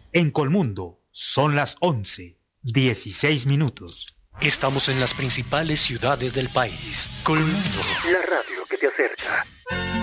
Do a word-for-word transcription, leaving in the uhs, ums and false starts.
En Colmundo son las once, dieciséis minutos. Estamos en las principales ciudades del país. Colmundo, la radio que te acerca.